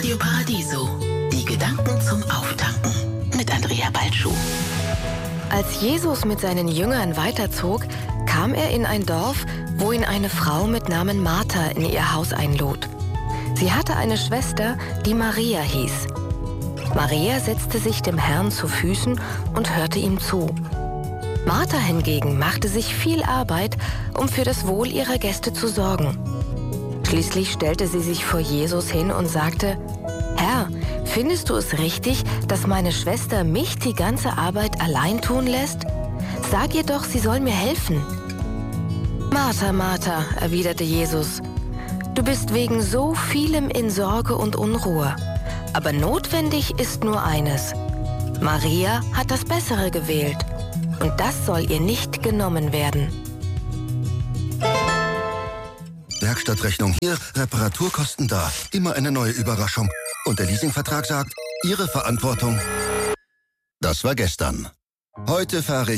Radio Paradiso. Die Gedanken zum Auftanken mit Andrea Balschuh. Als Jesus mit seinen Jüngern weiterzog, kam er in ein Dorf, wo ihn eine Frau mit Namen Martha in ihr Haus einlud. Sie hatte eine Schwester, die Maria hieß. Maria setzte sich dem Herrn zu Füßen und hörte ihm zu. Martha hingegen machte sich viel Arbeit, um für das Wohl ihrer Gäste zu sorgen. Schließlich stellte sie sich vor Jesus hin und sagte: Herr, findest du es richtig, dass meine Schwester mich die ganze Arbeit allein tun lässt? Sag ihr doch, sie soll mir helfen. Martha, Martha, erwiderte Jesus, du bist wegen so vielem in Sorge und Unruhe. Aber notwendig ist nur eines. Maria hat das Bessere gewählt. Und das soll ihr nicht genommen werden. Werkstattrechnung hier, Reparaturkosten da. Immer eine neue Überraschung. Und der Leasingvertrag sagt, Ihre Verantwortung. Das war gestern. Heute fahre ich